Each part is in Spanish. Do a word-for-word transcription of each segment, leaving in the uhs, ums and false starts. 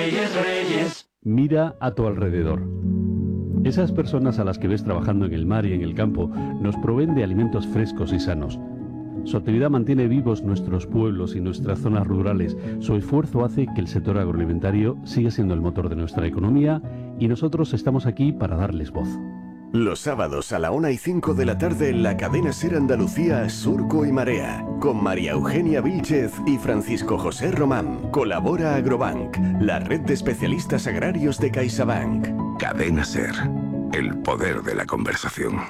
Reyes, Reyes. Mira a tu alrededor. Esas personas a las que ves trabajando en el mar y en el campo nos proveen de alimentos frescos y sanos. Su actividad mantiene vivos nuestros pueblos y nuestras zonas rurales. Su esfuerzo hace que el sector agroalimentario siga siendo el motor de nuestra economía y nosotros estamos aquí para darles voz. Los sábados a la una y cinco de la tarde en la cadena SER Andalucía, Surco y Marea, con María Eugenia Vílchez y Francisco José Román. Colabora Agrobank, la red de especialistas agrarios de CaixaBank. Cadena SER, el poder de la conversación.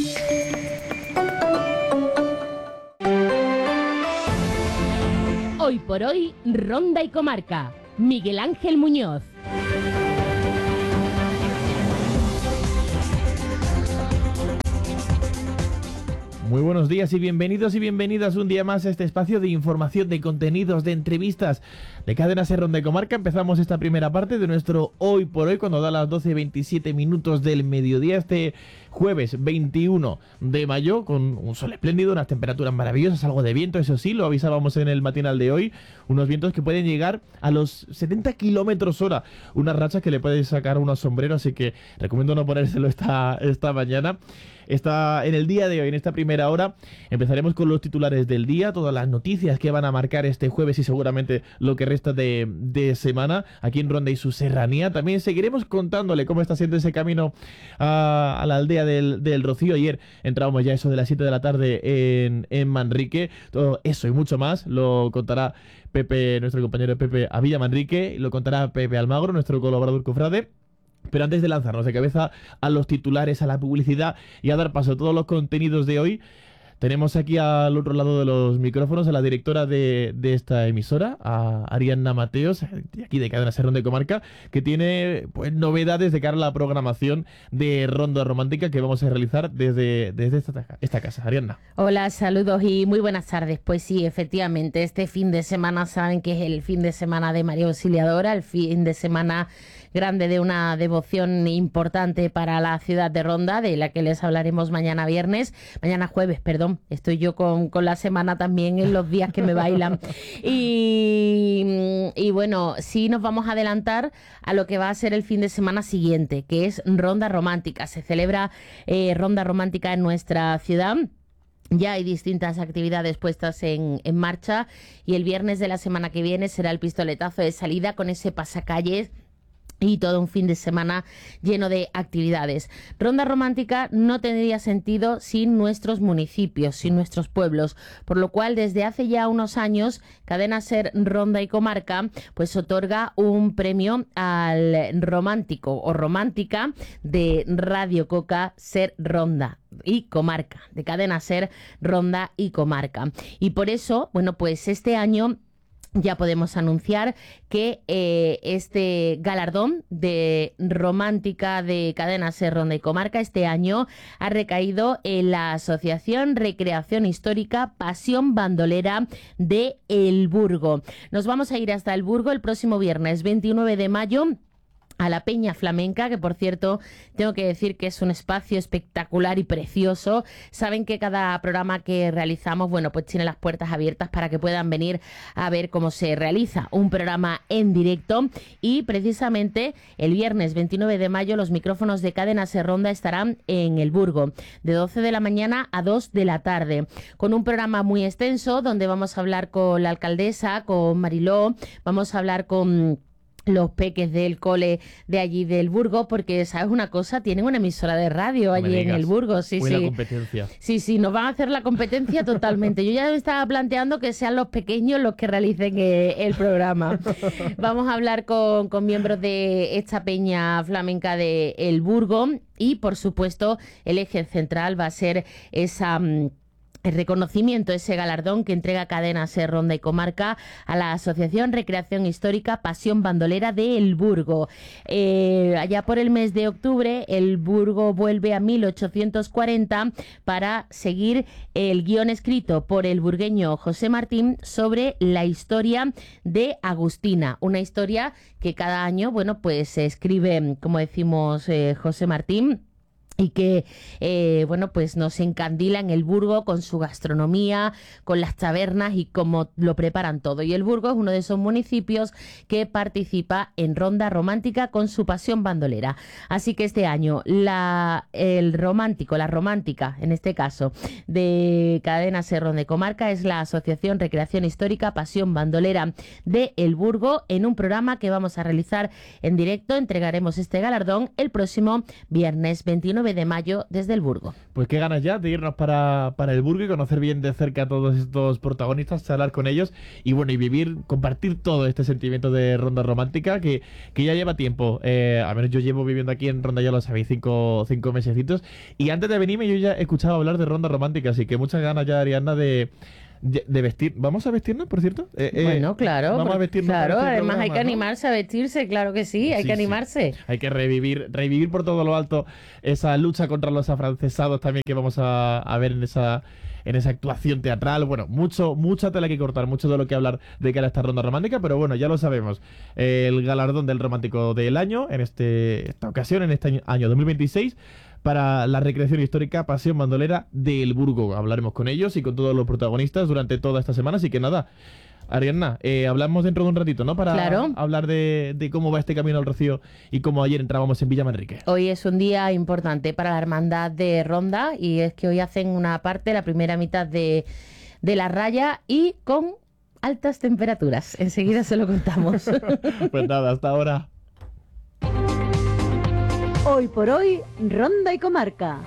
Hoy por hoy, Ronda y Comarca. Miguel Ángel Muñoz. Muy buenos días y bienvenidos y bienvenidas un día más a este espacio de información, de contenidos, de entrevistas de Cadena SER Ronda y Comarca. Empezamos esta primera parte de nuestro Hoy por Hoy, cuando da las doce y veintisiete minutos del mediodía, este jueves veintiuno de mayo, con un sol espléndido, unas temperaturas maravillosas, algo de viento, eso sí, lo avisábamos en el matinal de hoy, unos vientos que pueden llegar a los setenta kilómetros hora, unas rachas que le pueden sacar unos sombreros, así que recomiendo no ponérselo esta, esta mañana. Está en el día de hoy, en esta primera hora, empezaremos con los titulares del día, todas las noticias que van a marcar este jueves y seguramente lo que resta de, de semana aquí en Ronda y su serranía. También seguiremos contándole cómo está siendo ese camino a, a la aldea del, del Rocío. Ayer entrábamos ya eso de las siete de la tarde en, en Manrique. Todo eso y mucho más lo contará Pepe, nuestro compañero Pepe Avilla Manrique, y lo contará Pepe Almagro, nuestro colaborador cofrade. Pero antes de lanzarnos de cabeza a los titulares, a la publicidad y a dar paso a todos los contenidos de hoy, tenemos aquí al otro lado de los micrófonos a la directora de, de esta emisora, a Ariadna Mateos, de aquí de Cadena SER Ronda y Comarca, que tiene pues novedades de cara a la programación de Ronda Romántica que vamos a realizar desde, desde esta, esta casa. Ariadna. Hola, saludos y muy buenas tardes. Pues sí, efectivamente, este fin de semana saben que es el fin de semana de María Auxiliadora, el fin de semana grande de una devoción importante para la ciudad de Ronda, de la que les hablaremos mañana viernes, mañana jueves, perdón, estoy yo con, con la semana también en los días que me bailan. Y, y bueno, sí nos vamos a adelantar a lo que va a ser el fin de semana siguiente, que es Ronda Romántica. Se celebra eh, Ronda Romántica en nuestra ciudad. Ya hay distintas actividades puestas en, en marcha y el viernes de la semana que viene será el pistoletazo de salida con ese pasacalles y todo un fin de semana lleno de actividades. Ronda Romántica no tendría sentido sin nuestros municipios, sin nuestros pueblos, por lo cual desde hace ya unos años Cadena SER Ronda y Comarca pues otorga un premio al romántico o romántica de Radio Coca SER Ronda y Comarca, de Cadena SER Ronda y Comarca. Y por eso, bueno, pues este año ya podemos anunciar que eh, este galardón de romántica de Cadena SER Ronda y Comarca este año ha recaído en la Asociación Recreación Histórica Pasión Bandolera de El Burgo. Nos vamos a ir hasta El Burgo el próximo viernes veintinueve de mayo. A la Peña Flamenca, que por cierto tengo que decir que es un espacio espectacular y precioso. Saben que cada programa que realizamos, bueno, pues tiene las puertas abiertas para que puedan venir a ver cómo se realiza un programa en directo. Y precisamente el viernes veintinueve de mayo los micrófonos de Cadena SER Ronda estarán en El Burgo, de doce de la mañana a dos de la tarde, con un programa muy extenso donde vamos a hablar con la alcaldesa, con Mariló, vamos a hablar con los peques del cole de allí del Burgo, porque ¿sabes una cosa? Tienen una emisora de radio allí en el Burgo. Sí, buena sí. competencia. Sí, sí, nos van a hacer la competencia totalmente. Yo ya me estaba planteando que sean los pequeños los que realicen eh, el programa. Vamos a hablar con, con miembros de esta peña flamenca de El Burgo y, por supuesto, el eje central va a ser esa Um, el reconocimiento, ese galardón que entrega Cadena SER Ronda y Comarca a la Asociación Recreación Histórica Pasión Bandolera de El Burgo. Eh, allá por el mes de octubre, El Burgo vuelve a mil ochocientos cuarenta para seguir el guión escrito por el burgueño José Martín sobre la historia de Agustina. Una historia que cada año, bueno, pues se escribe, como decimos, eh, José Martín, y que, eh, bueno, pues nos encandila en el Burgo con su gastronomía, con las tabernas y cómo lo preparan todo. Y el Burgo es uno de esos municipios que participa en Ronda Romántica con su pasión bandolera. Así que este año la, el romántico, la romántica, en este caso, de Cadena SER Ronda y Comarca es la Asociación Recreación Histórica Pasión Bandolera de El Burgo, en un programa que vamos a realizar en directo. Entregaremos este galardón el próximo viernes veintinueve de mayo desde el Burgo. Pues qué ganas ya de irnos para, para el Burgo y conocer bien de cerca a todos estos protagonistas, charlar con ellos y bueno, y vivir, compartir todo este sentimiento de Ronda Romántica que, que ya lleva tiempo. Eh, a menos yo llevo viviendo aquí en Ronda, ya lo sabéis, cinco, cinco mesecitos, y antes de venirme yo ya he escuchado hablar de Ronda Romántica, así que muchas ganas ya, Ariadna, de... de vestir. ¿Vamos a vestirnos, por cierto? Eh, eh, bueno, claro. Vamos a vestirnos. Claro, para este además programa, hay que ¿no? animarse a vestirse, claro que sí, hay sí, que animarse. Sí. Hay que revivir, revivir por todo lo alto esa lucha contra los afrancesados también que vamos a, a ver en esa en esa actuación teatral. Bueno, mucho, mucha tela que cortar, mucho de lo que hablar de cara a esta Ronda Romántica, pero bueno, ya lo sabemos. El galardón del romántico del año, en este esta ocasión, en este año, año dos mil veintiséis, para la recreación histórica Pasión Bandolera del Burgo. Hablaremos con ellos y con todos los protagonistas durante toda esta semana, así que nada, Ariadna, eh, hablamos dentro de un ratito, ¿no? Para claro. hablar de, de cómo va este camino al Rocío y cómo ayer entrábamos en Villa Manrique. Hoy es un día importante para la hermandad de Ronda y es que hoy hacen una parte, la primera mitad de, de la raya y con altas temperaturas. Enseguida se lo contamos. Pues nada, hasta ahora. Hoy por hoy, Ronda y Comarca.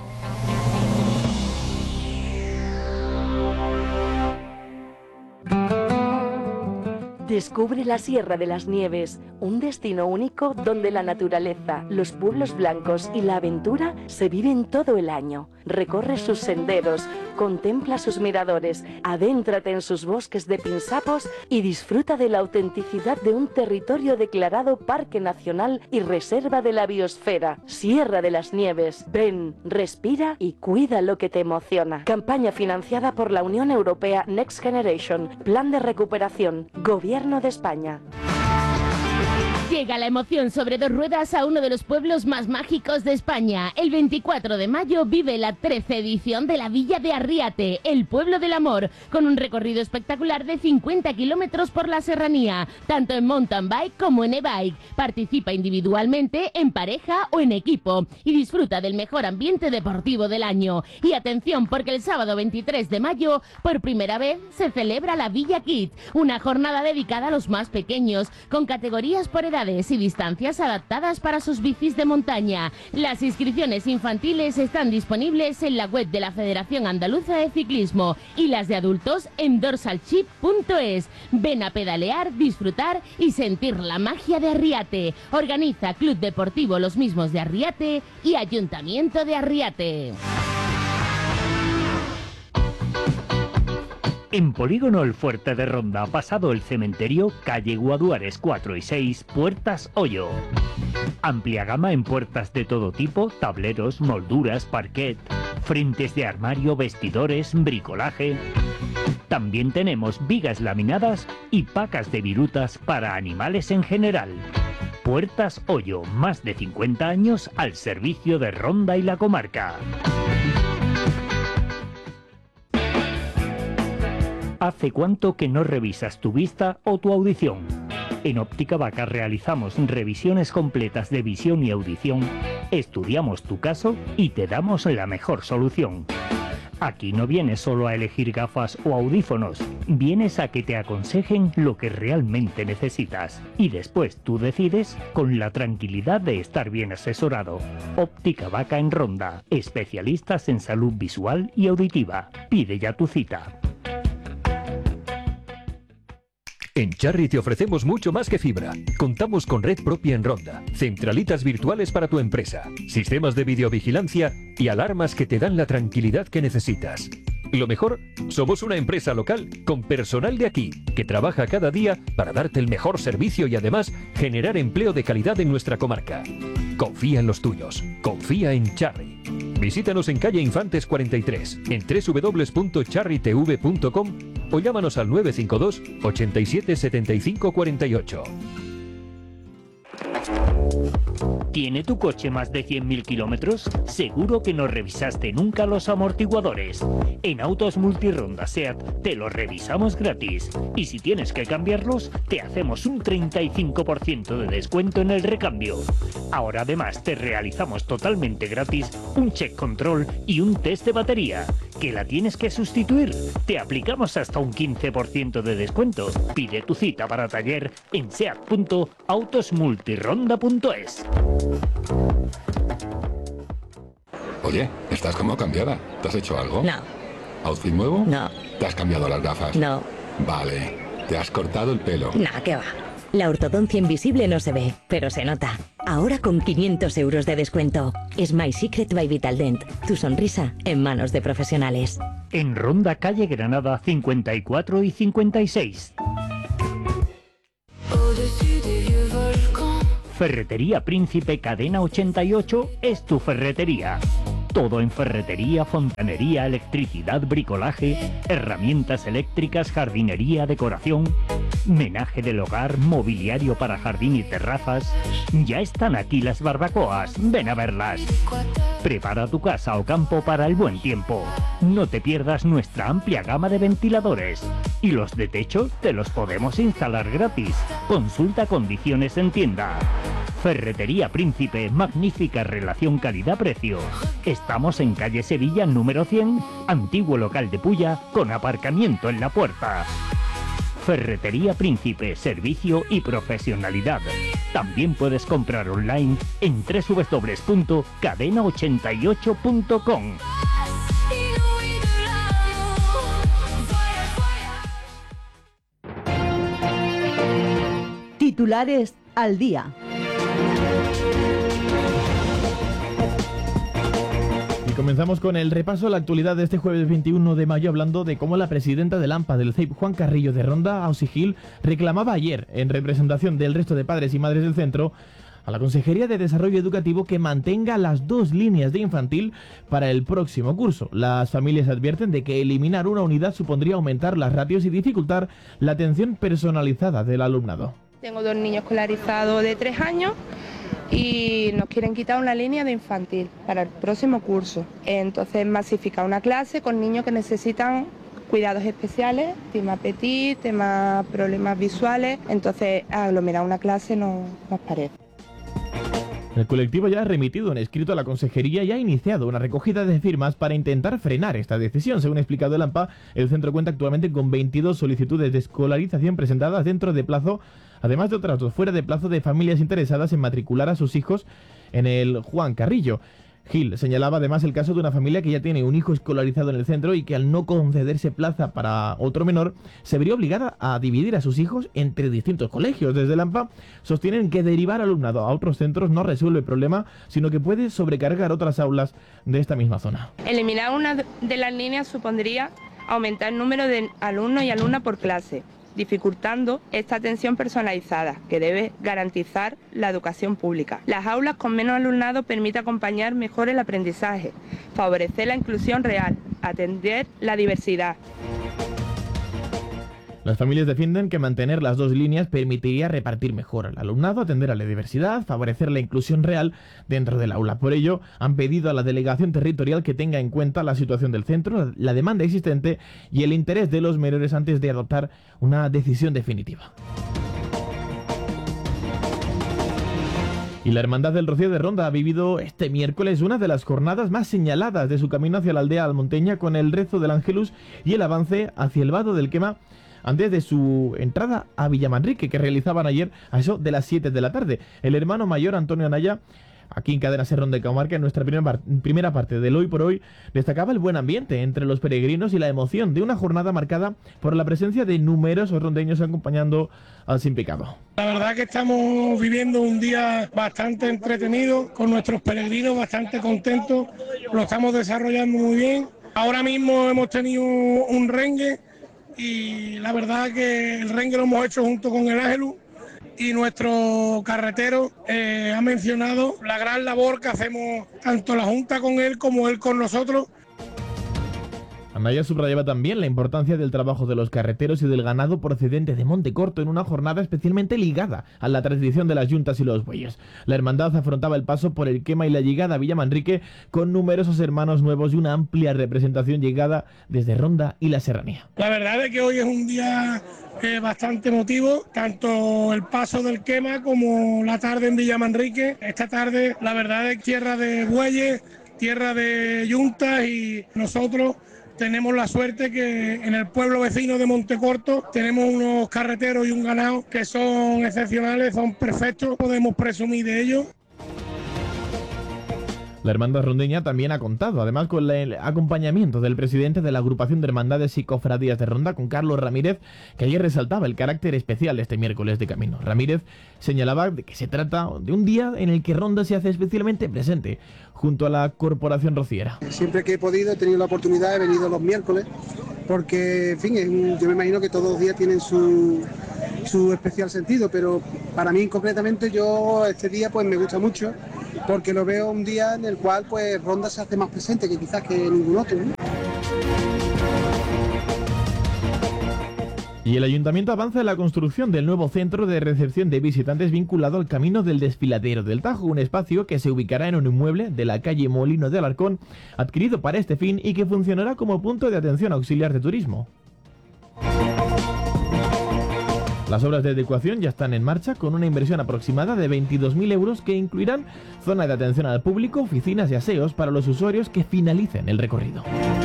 Descubre la Sierra de las Nieves, un destino único donde la naturaleza, los pueblos blancos y la aventura se viven todo el año. Recorre sus senderos, contempla sus miradores, adéntrate en sus bosques de pinsapos y disfruta de la autenticidad de un territorio declarado Parque Nacional y Reserva de la Biosfera. Sierra de las Nieves. Ven, respira y cuida lo que te emociona. Campaña financiada por la Unión Europea Next Generation. Plan de recuperación. Gobierno de España. Llega la emoción sobre dos ruedas a uno de los pueblos más mágicos de España. El veinticuatro de mayo vive la trece edición de la Villa de Arriate, el pueblo del amor, con un recorrido espectacular de cincuenta kilómetros por la serranía, tanto en mountain bike como en e-bike. Participa individualmente, en pareja o en equipo y disfruta del mejor ambiente deportivo del año. Y atención, porque el sábado veintitrés de mayo, por primera vez, se celebra la Villa Kids, una jornada dedicada a los más pequeños, con categorías por edad y distancias adaptadas para sus bicis de montaña. Las inscripciones infantiles están disponibles en la web de la Federación Andaluza de Ciclismo y las de adultos en dorsalchip punto es. Ven a pedalear, disfrutar y sentir la magia de Arriate. Organiza Club Deportivo Los Mismos de Arriate y Ayuntamiento de Arriate. En Polígono El Fuerte de Ronda, pasado el cementerio, calle Guaduares cuatro y seis, Puertas Hoyo. Amplia gama en puertas de todo tipo, tableros, molduras, parquet, frentes de armario, vestidores, bricolaje. También tenemos vigas laminadas y pacas de virutas para animales en general. Puertas Hoyo, más de cincuenta años al servicio de Ronda y la comarca. ¿Hace cuánto que no revisas tu vista o tu audición? En Óptica Vaca realizamos revisiones completas de visión y audición, estudiamos tu caso y te damos la mejor solución. Aquí no vienes solo a elegir gafas o audífonos, vienes a que te aconsejen lo que realmente necesitas. Y después tú decides con la tranquilidad de estar bien asesorado. Óptica Vaca en Ronda, especialistas en salud visual y auditiva. Pide ya tu cita. En Charry te ofrecemos mucho más que fibra. Contamos con red propia en Ronda, centralitas virtuales para tu empresa, sistemas de videovigilancia y alarmas que te dan la tranquilidad que necesitas. Lo mejor, somos una empresa local con personal de aquí que trabaja cada día para darte el mejor servicio y además generar empleo de calidad en nuestra comarca. Confía en los tuyos, confía en Charry. Visítanos en calle Infantes cuarenta y tres, en doble u doble u doble u punto charry t v punto com o llámanos al nueve cinco dos, ochenta y siete, setenta y cinco cuarenta y ocho. ¿Tiene tu coche más de cien mil kilómetros? Seguro que no revisaste nunca los amortiguadores. En Autos Multironda SEAT te los revisamos gratis. Y si tienes que cambiarlos, te hacemos un treinta y cinco por ciento de descuento en el recambio. Ahora además te realizamos totalmente gratis un check control y un test de batería. ¿Que la tienes que sustituir? Te aplicamos hasta un quince por ciento de descuento. Pide tu cita para taller en seat punto autosmultironda punto es. Oye, estás como cambiada. ¿Te has hecho algo? No. ¿Outfit nuevo? No. ¿Te has cambiado las gafas? No. Vale. ¿Te has cortado el pelo? Nah, ¿qué va? La ortodoncia invisible no se ve, pero se nota. Ahora con quinientos euros de descuento. Smile Secret by Vitaldent. Tu sonrisa en manos de profesionales. En Ronda Calle Granada cincuenta y cuatro y cincuenta y seis. Ferretería Príncipe Cadena ochenta y ocho es tu ferretería. Todo en ferretería, fontanería, electricidad, bricolaje, herramientas eléctricas, jardinería, decoración, menaje del hogar, mobiliario para jardín y terrazas. Ya están aquí las barbacoas, ven a verlas. Prepara tu casa o campo para el buen tiempo. No te pierdas nuestra amplia gama de ventiladores. Y los de techo te los podemos instalar gratis. Consulta condiciones en tienda. Ferretería Príncipe, magnífica relación calidad-precio. Estamos en calle Sevilla número cien, antiguo local de Pulla, con aparcamiento en la puerta. Ferretería Príncipe, servicio y profesionalidad. También puedes comprar online en doble u doble u doble u punto cadena ochenta y ocho punto com. Titulares al día. Y comenzamos con el repaso a la actualidad de este jueves veintiuno de mayo, hablando de cómo la presidenta del AMPA del C E I P, Juan Carrillo de Ronda, Ausi Gil, reclamaba ayer, en representación del resto de padres y madres del centro, a la Consejería de Desarrollo Educativo que mantenga las dos líneas de infantil para el próximo curso. Las familias advierten de que eliminar una unidad supondría aumentar las ratios y dificultar la atención personalizada del alumnado. Tengo dos niños escolarizados de tres años y nos quieren quitar una línea de infantil para el próximo curso. Entonces masificar una clase con niños que necesitan cuidados especiales, tema petit, tema problemas visuales, entonces aglomerar una clase no nos parece. El colectivo ya ha remitido un escrito a la Consejería y ha iniciado una recogida de firmas para intentar frenar esta decisión. Según ha explicado el AMPA, el centro cuenta actualmente con veintidós solicitudes de escolarización presentadas dentro de plazo, además de otras dos fuera de plazo de familias interesadas en matricular a sus hijos en el Juan Carrillo. Gil señalaba además el caso de una familia que ya tiene un hijo escolarizado en el centro y que al no concederse plaza para otro menor, se vería obligada a dividir a sus hijos entre distintos colegios. Desde el AMPA sostienen que derivar alumnado a otros centros no resuelve el problema, sino que puede sobrecargar otras aulas de esta misma zona. Eliminar una de las líneas supondría aumentar el número de alumnos y alumnas por clase, dificultando esta atención personalizada que debe garantizar la educación pública. Las aulas con menos alumnado permiten acompañar mejor el aprendizaje, favorecer la inclusión real, atender la diversidad. Las familias defienden que mantener las dos líneas permitiría repartir mejor al alumnado, atender a la diversidad, favorecer la inclusión real dentro del aula. Por ello, han pedido a la delegación territorial que tenga en cuenta la situación del centro, la demanda existente y el interés de los menores antes de adoptar una decisión definitiva. Y la Hermandad del Rocío de Ronda ha vivido este miércoles una de las jornadas más señaladas de su camino hacia la aldea almonteña, con el rezo del Ángelus y el avance hacia el vado del Quema, antes de su entrada a Villamanrique, que realizaban ayer a eso de las siete de la tarde. El hermano mayor, Antonio Anaya, aquí en Cadena SER Ronda y Comarca, en nuestra primera, primera parte del Hoy por Hoy, destacaba el buen ambiente entre los peregrinos y la emoción de una jornada marcada por la presencia de numerosos rondeños acompañando al Sin Pecado. La verdad que estamos viviendo un día bastante entretenido, con nuestros peregrinos bastante contentos, lo estamos desarrollando muy bien. Ahora mismo hemos tenido un rengue, y la verdad que el rengue lo hemos hecho junto con el Ángelus, y nuestro carretero eh, ha mencionado la gran labor que hacemos tanto la Junta con él como él con nosotros. Anaya subrayaba también la importancia del trabajo de los carreteros y del ganado procedente de Montecorto en una jornada especialmente ligada a la tradición de las yuntas y los bueyes. La hermandad afrontaba el paso por el Quema y la llegada a Villamanrique con numerosos hermanos nuevos y una amplia representación llegada desde Ronda y la Serranía. La verdad es que hoy es un día eh, bastante emotivo, tanto el paso del Quema como la tarde en Villamanrique. Esta tarde, la verdad, es tierra de bueyes, tierra de yuntas, y nosotros tenemos la suerte que en el pueblo vecino de Montecorto tenemos unos carreteros y un ganado que son excepcionales, son perfectos, podemos presumir de ellos. La hermandad rondeña también ha contado, además, con el acompañamiento del presidente de la agrupación de hermandades y cofradías de Ronda, con Carlos Ramírez, que ayer resaltaba el carácter especial de este miércoles de camino. Ramírez señalaba de que se trata de un día en el que Ronda se hace especialmente presente junto a la corporación rociera. Siempre que he podido, he tenido la oportunidad, he venido los miércoles, porque, en fin, es un, yo me imagino que todos los días tienen su, su especial sentido, pero para mí concretamente yo este día pues me gusta mucho, porque lo veo un día en el cual pues Ronda se hace más presente que quizás que ningún otro, ¿no? Y el Ayuntamiento avanza en la construcción del nuevo centro de recepción de visitantes vinculado al Camino del Desfiladero del Tajo, un espacio que se ubicará en un inmueble de la calle Molino de Alarcón, adquirido para este fin y que funcionará como punto de atención auxiliar de turismo. Las obras de adecuación ya están en marcha con una inversión aproximada de veintidós mil euros que incluirán zona de atención al público, oficinas y aseos para los usuarios que finalicen el recorrido.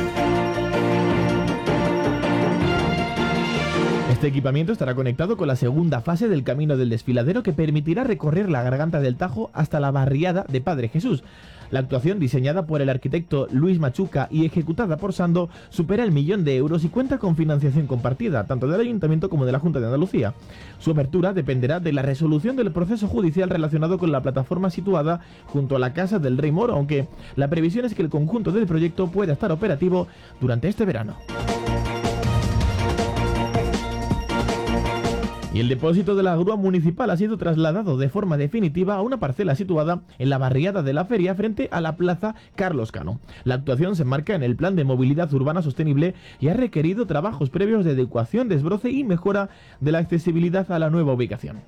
Este equipamiento estará conectado con la segunda fase del Camino del Desfiladero, que permitirá recorrer la Garganta del Tajo hasta la barriada de Padre Jesús. La actuación, diseñada por el arquitecto Luis Machuca y ejecutada por Sando, supera el millón de euros y cuenta con financiación compartida, tanto del Ayuntamiento como de la Junta de Andalucía. Su apertura dependerá de la resolución del proceso judicial relacionado con la plataforma situada junto a la Casa del Rey Moro, aunque la previsión es que el conjunto del proyecto pueda estar operativo durante este verano. Y el depósito de la grúa municipal ha sido trasladado de forma definitiva a una parcela situada en la barriada de la Feria frente a la Plaza Carlos Cano. La actuación se enmarca en el Plan de Movilidad Urbana Sostenible y ha requerido trabajos previos de adecuación, desbroce y mejora de la accesibilidad a la nueva ubicación.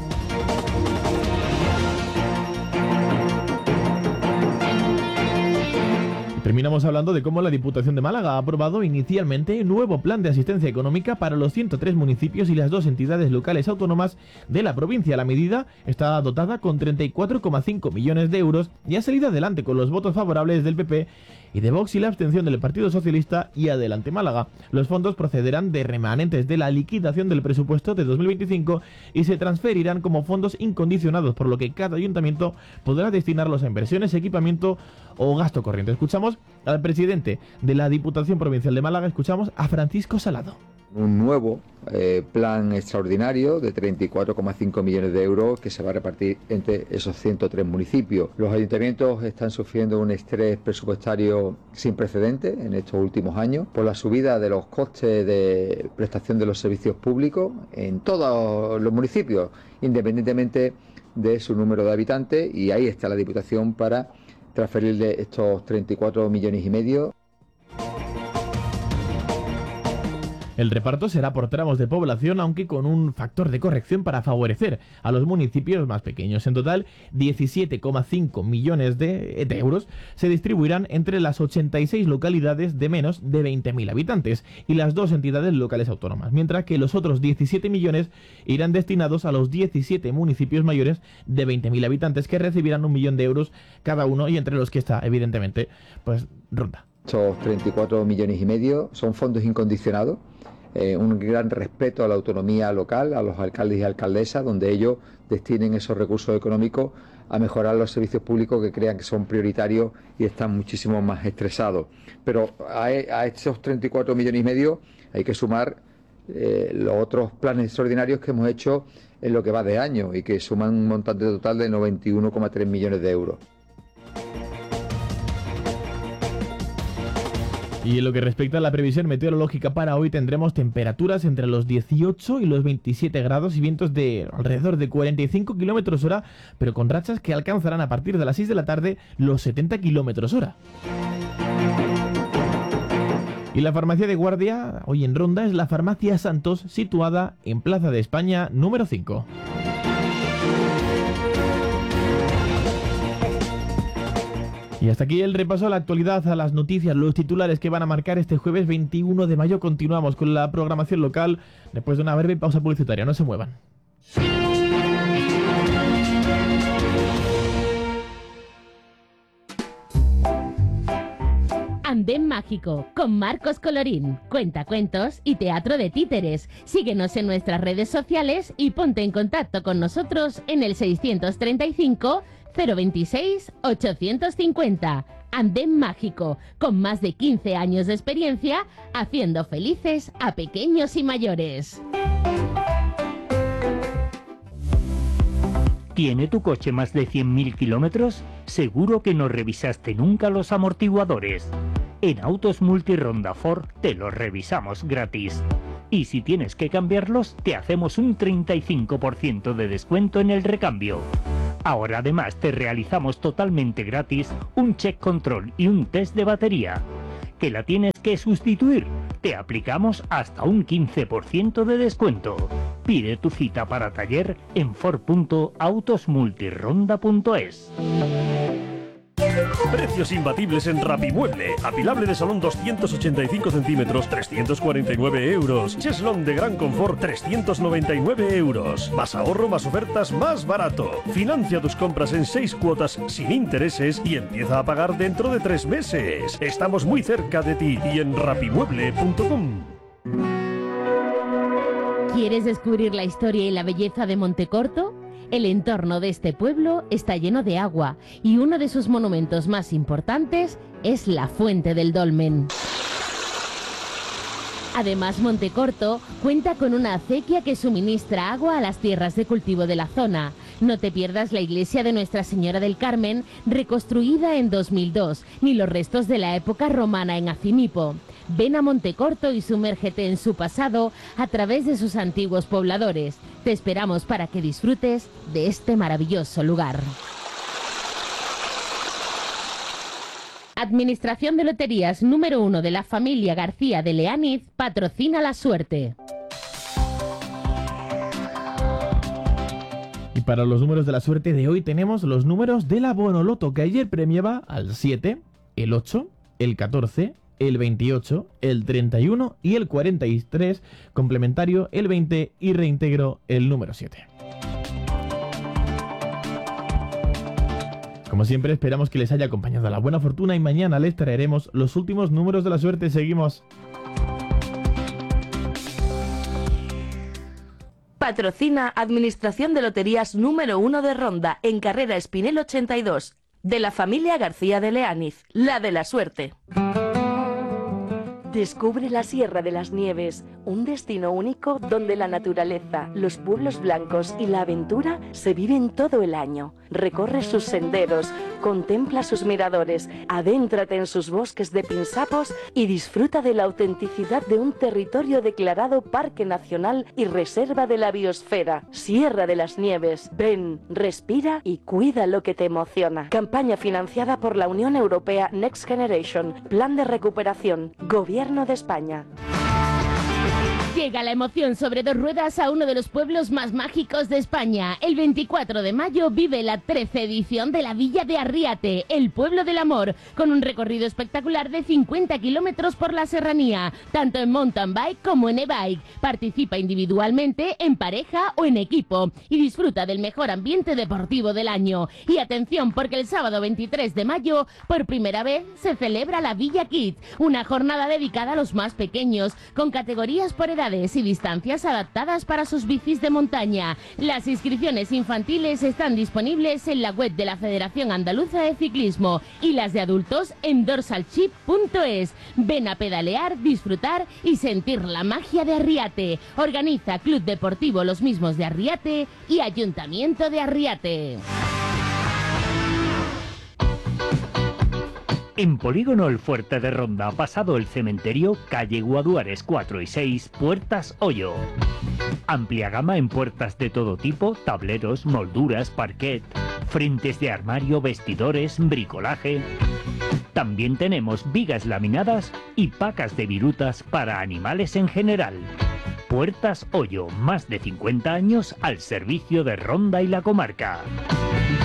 Terminamos hablando de cómo la Diputación de Málaga ha aprobado inicialmente un nuevo plan de asistencia económica para los ciento tres municipios y las dos entidades locales autónomas de la provincia. La medida está dotada con treinta y cuatro coma cinco millones de euros y ha salido adelante con los votos favorables del P P y de Vox y la abstención del Partido Socialista y Adelante Málaga. Los fondos procederán de remanentes de la liquidación del presupuesto de dos mil veinticinco y se transferirán como fondos incondicionados, por lo que cada ayuntamiento podrá destinarlos a inversiones, equipamiento o gasto corriente. Escuchamos al presidente de la Diputación Provincial de Málaga, escuchamos a Francisco Salado. Un nuevo eh, plan extraordinario de treinta y cuatro coma cinco millones de euros que se va a repartir entre esos ciento tres municipios. Los ayuntamientos están sufriendo un estrés presupuestario sin precedentes en estos últimos años por la subida de los costes de prestación de los servicios públicos en todos los municipios, independientemente de su número de habitantes, y ahí está la Diputación para transferirle estos treinta y cuatro millones y medio. El reparto será por tramos de población, aunque con un factor de corrección para favorecer a los municipios más pequeños. En total, diecisiete coma cinco millones de, de euros se distribuirán entre las ochenta y seis localidades de menos de veinte mil habitantes y las dos entidades locales autónomas, mientras que los otros diecisiete millones irán destinados a los diecisiete municipios mayores de veinte mil habitantes, que recibirán un millón de euros cada uno, y entre los que está, evidentemente, pues Ronda. Estos treinta y cuatro millones y medio son fondos incondicionados. Eh, un gran respeto a la autonomía local, a los alcaldes y alcaldesas, donde ellos destinen esos recursos económicos a mejorar los servicios públicos que crean que son prioritarios y están muchísimo más estresados. Pero a, a estos treinta y cuatro millones y medio hay que sumar eh, los otros planes extraordinarios que hemos hecho en lo que va de año y que suman un montante total de noventa y uno coma tres millones de euros. Y en lo que respecta a la previsión meteorológica para hoy, tendremos temperaturas entre los dieciocho y los veintisiete grados y vientos de alrededor de cuarenta y cinco kilómetros hora, pero con rachas que alcanzarán a partir de las seis de la tarde los setenta kilómetros hora. Y la farmacia de guardia, hoy en Ronda, es la Farmacia Santos, situada en Plaza de España número cinco. Y hasta aquí el repaso a la actualidad, a las noticias, los titulares que van a marcar este jueves veintiuno de mayo. Continuamos con la programación local después de una breve pausa publicitaria. No se muevan. Andén Mágico, con Marcos Colorín, cuentacuentos y teatro de títeres. Síguenos en nuestras redes sociales y ponte en contacto con nosotros en el seiscientos treinta y cinco, cero veintiséis, ochocientos cincuenta. Andén Mágico, con más de quince años de experiencia, haciendo felices a pequeños y mayores. ¿Tiene tu coche más de cien mil kilómetros? Seguro que no revisaste nunca los amortiguadores. En Autos Multironda Ford te los revisamos gratis. Y si tienes que cambiarlos, te hacemos un treinta y cinco por ciento de descuento en el recambio. Ahora además te realizamos totalmente gratis un check control y un test de batería. ¿Que la tienes que sustituir? Te aplicamos hasta un quince por ciento de descuento. Pide tu cita para taller en ford punto autos multironda punto es. Precios imbatibles en Rapimueble. Apilable de salón doscientos ochenta y cinco centímetros, trescientos cuarenta y nueve euros. Cheslón de gran confort, trescientos noventa y nueve euros. Más ahorro, más ofertas, más barato. Financia tus compras en seis cuotas sin intereses y empieza a pagar dentro de tres meses. Estamos muy cerca de ti y en rapimueble punto com. ¿Quieres descubrir la historia y la belleza de Montecorto? El entorno de este pueblo está lleno de agua y uno de sus monumentos más importantes es la Fuente del Dolmen. Además, Montecorto cuenta con una acequia que suministra agua a las tierras de cultivo de la zona. No te pierdas la iglesia de Nuestra Señora del Carmen, reconstruida en dos mil dos, ni los restos de la época romana en Acimipo. Ven a Montecorto y sumérgete en su pasado a través de sus antiguos pobladores. Te esperamos para que disfrutes de este maravilloso lugar. Administración de Loterías número uno de la familia García de Leániz patrocina la suerte. Y para los números de la suerte de hoy tenemos los números de la Bonoloto, que ayer premiaba al siete, el ocho, el catorce, el veintiocho, el treinta y uno y el cuarenta y tres, complementario el veinte y reintegro el número siete. Como siempre, esperamos que les haya acompañado la buena fortuna y mañana les traeremos los últimos números de la suerte. Seguimos. Patrocina Administración de Loterías número uno de Ronda, en Carrera Espinel ochenta y dos, de la familia García de Leániz, la de la suerte. Descubre la Sierra de las Nieves, un destino único donde la naturaleza, los pueblos blancos y la aventura se viven todo el año. Recorre sus senderos, contempla sus miradores, adéntrate en sus bosques de pinsapos y disfruta de la autenticidad de un territorio declarado Parque Nacional y Reserva de la Biosfera. Sierra de las Nieves. Ven, respira y cuida lo que te emociona. Campaña financiada por la Unión Europea Next Generation. Plan de recuperación. Gobierno de España. Llega la emoción sobre dos ruedas a uno de los pueblos más mágicos de España. El veinticuatro de mayo vive la trece edición de la Villa de Arriate, el pueblo del amor, con un recorrido espectacular de cincuenta kilómetros por la serranía, tanto en mountain bike como en e-bike. Participa individualmente, en pareja o en equipo y disfruta del mejor ambiente deportivo del año. Y atención, porque el sábado veintitrés de mayo, por primera vez, se celebra la Villa Kids, una jornada dedicada a los más pequeños, con categorías por edad y distancias adaptadas para sus bicis de montaña. Las inscripciones infantiles están disponibles en la web de la Federación Andaluza de Ciclismo y las de adultos en dorsalchip punto es. Ven a pedalear, disfrutar y sentir la magia de Arriate. Organiza Club Deportivo Los Mismos de Arriate y Ayuntamiento de Arriate. En Polígono El Fuerte de Ronda, pasado el cementerio, calle Guaduares cuatro y seis, Puertas Hoyo. Amplia gama en puertas de todo tipo, tableros, molduras, parquet, frentes de armario, vestidores, bricolaje. También tenemos vigas laminadas y pacas de virutas para animales en general. Puertas Hoyo, más de cincuenta años al servicio de Ronda y la comarca.